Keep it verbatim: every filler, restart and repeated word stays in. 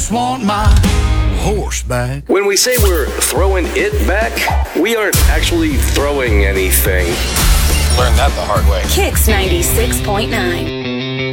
just want my horse back. When we say we're throwing it back, we aren't actually throwing anything. Learned that the hard way. Kicks ninety-six point nine.